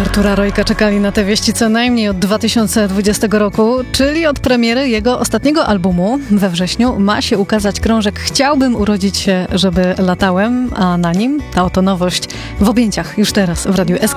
Artura Rojka czekali na te wieści co najmniej od 2020 roku, czyli od premiery jego ostatniego albumu. We wrześniu ma się ukazać krążek Chciałbym urodzić się, żeby latałem, a na nim ta oto nowość w objęciach już teraz w Radiu SK.